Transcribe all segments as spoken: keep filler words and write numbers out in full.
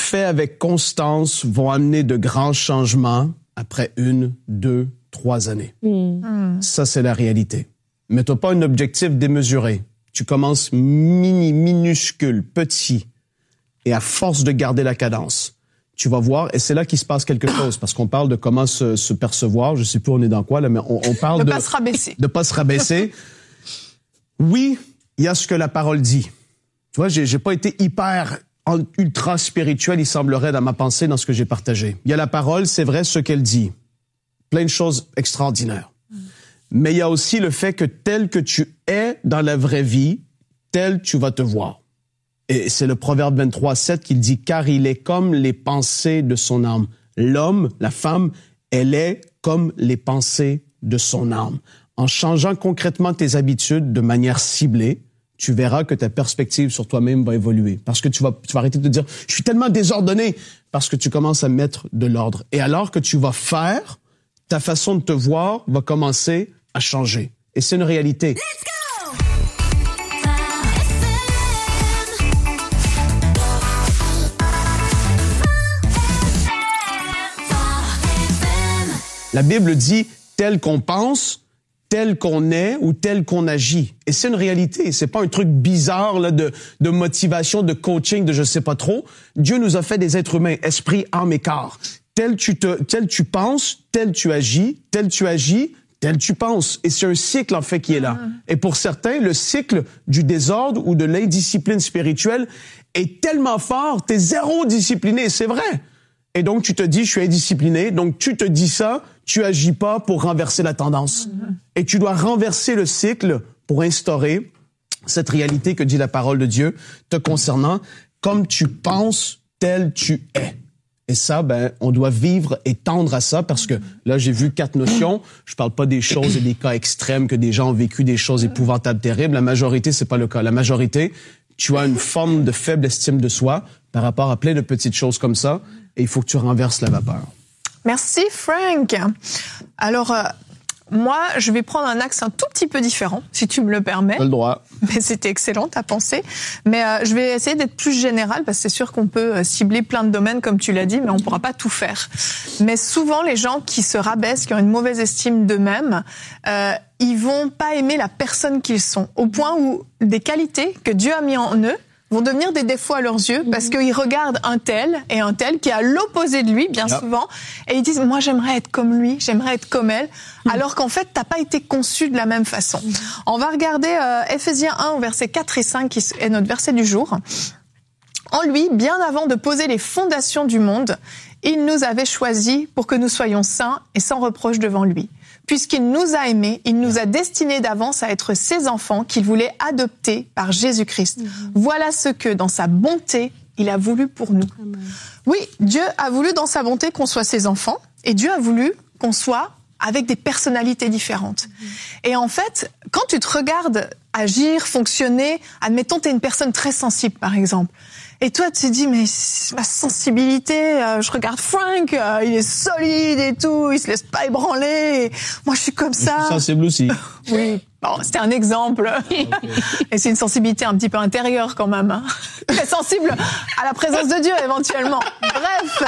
fait avec constance vont amener de grands changements après une, deux, trois années. Mm. Ça, c'est la réalité. Mais t'as pas un objectif démesuré. Tu commences mini, minuscule, petit. Et à force de garder la cadence, tu vas voir, et c'est là qu'il se passe quelque chose, parce qu'on parle de comment se, se percevoir, je sais plus on est dans quoi, là, mais on, on parle de... De pas se rabaisser. De pas se rabaisser. Oui, il y a ce que la parole dit. Tu vois, j'ai, j'ai pas été hyper, ultra spirituel, il semblerait, dans ma pensée, dans ce que j'ai partagé. Il y a la parole, c'est vrai, ce qu'elle dit. Plein de choses extraordinaires. Mm. Mais il y a aussi le fait que tel que tu es dans la vraie vie, tel tu vas te voir. Et c'est le Proverbe vingt-trois sept qui dit « Car il est comme les pensées de son âme. » L'homme, la femme, elle est comme les pensées de son âme. En changeant concrètement tes habitudes de manière ciblée, tu verras que ta perspective sur toi-même va évoluer. Parce que tu vas, tu vas arrêter de te dire « Je suis tellement désordonné » parce que tu commences à mettre de l'ordre. Et alors que tu vas faire, ta façon de te voir va commencer à changer. Et c'est une réalité. Let's go! La Bible dit tel qu'on pense, tel qu'on est ou tel qu'on agit. Et c'est une réalité. C'est pas un truc bizarre là de, de motivation, de coaching, de je sais pas trop. Dieu nous a fait des êtres humains, esprit, âme et corps. Tel tu te, tel tu penses, tel tu agis, tel tu agis, tel tu penses. Et c'est un cycle en fait qui est là. Et pour certains, le cycle du désordre ou de l'indiscipline spirituelle est tellement fort, t'es zéro discipliné. C'est vrai. Et donc, tu te dis, je suis indiscipliné. Donc, tu te dis ça, tu agis pas pour renverser la tendance. Mm-hmm. Et tu dois renverser le cycle pour instaurer cette réalité que dit la parole de Dieu te concernant. Comme tu penses, tel tu es. Et ça, ben, on doit vivre et tendre à ça parce que là, j'ai vu quatre notions. Je parle pas des choses et des cas extrêmes que des gens ont vécu des choses épouvantables, terribles. La majorité, c'est pas le cas. La majorité, tu as une forme de faible estime de soi par rapport à plein de petites choses comme ça. Et il faut que tu renverses la vapeur. Merci, Frank. Alors, euh, moi, je vais prendre un axe un tout petit peu différent, si tu me le permets. Tu as le droit. Mais c'était excellent, ta pensée. Mais euh, je vais essayer d'être plus générale, parce que c'est sûr qu'on peut cibler plein de domaines, comme tu l'as dit, mais on ne pourra pas tout faire. Mais souvent, les gens qui se rabaissent, qui ont une mauvaise estime d'eux-mêmes, euh, ils vont pas aimer la personne qu'ils sont, au point où des qualités que Dieu a mis en eux vont devenir des défauts à leurs yeux parce mmh. qu'ils regardent un tel et un tel qui est à l'opposé de lui, bien yep. souvent, et ils disent « moi j'aimerais être comme lui, j'aimerais être comme elle mmh. », alors qu'en fait t'as pas été conçu de la même façon. Mmh. On va regarder euh, Éphésiens un au verset quatre et cinq qui est notre verset du jour. « En lui, bien avant de poser les fondations du monde, il nous avait choisis pour que nous soyons saints et sans reproche devant lui. » Puisqu'il nous a aimés, il nous a destinés d'avance à être ses enfants qu'il voulait adopter par Jésus-Christ. Mmh. Voilà ce que, dans sa bonté, il a voulu pour nous. Mmh. Oui, Dieu a voulu dans sa bonté qu'on soit ses enfants, et Dieu a voulu qu'on soit avec des personnalités différentes. Mmh. Et en fait, quand tu te regardes agir, fonctionner, admettons t'es une personne très sensible, par exemple, et toi, tu te dis, mais ma sensibilité, euh, je regarde Frank, euh, il est solide et tout, il se laisse pas ébranler. Et moi, je suis comme ça. Je suis sensible aussi. Oui. Bon, c'était un exemple. Okay. Et c'est une sensibilité un petit peu intérieure quand même. Hein. Très sensible à la présence de Dieu, éventuellement. Bref.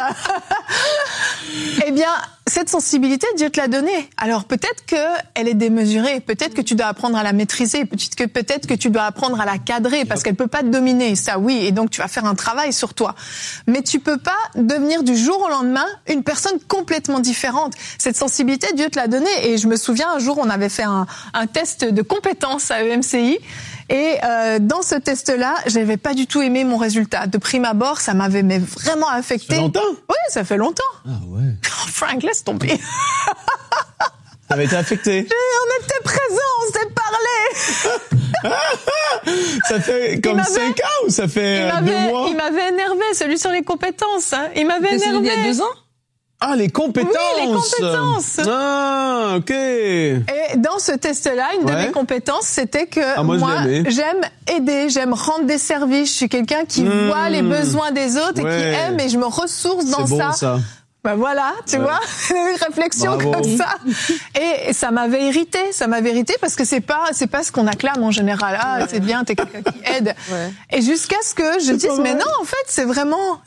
Eh bien, cette sensibilité, Dieu te l'a donnée. Alors peut-être qu'elle est démesurée, peut-être que tu dois apprendre à la maîtriser, peut-être que, peut-être que tu dois apprendre à la cadrer, parce qu'elle peut pas te dominer, ça oui, et donc tu vas faire un travail sur toi. Mais tu peux pas devenir du jour au lendemain une personne complètement différente. Cette sensibilité, Dieu te l'a donnée. Et je me souviens, un jour, on avait fait un, un test de compétences à E M C I. Et euh, dans ce test-là, j'avais pas du tout aimé mon résultat. De prime abord, ça m'avait mais vraiment affecté. Ça fait longtemps? Oui, ça fait longtemps. Ah ouais. Oh, Frank, laisse tomber. T'avais été affecté. On était présents, on s'est parlé. Ça fait comme cinq ans ou ça fait euh, deux mois? Il m'avait énervé, celui sur les compétences. Hein. Il m'avait énervé. Il y a deux ans? Ah, les compétences! Oui, les compétences! Ah, OK! Et dans ce test-là, une ouais. de mes compétences, c'était que ah, moi, moi j'aime aider, j'aime rendre des services. Je suis quelqu'un qui mmh. voit les besoins des autres ouais. et qui aime, et je me ressource dans C'est ça. Bon, ça. Ben voilà, tu ouais. vois, une réflexion Bravo. Comme ça. Et ça m'avait irrité, ça m'avait irrité parce que c'est pas, c'est pas ce qu'on acclame en général. Ah, ouais. c'est bien, t'es quelqu'un qui aide. Ouais. Et jusqu'à ce que je dise, mais non, en fait, c'est vraiment,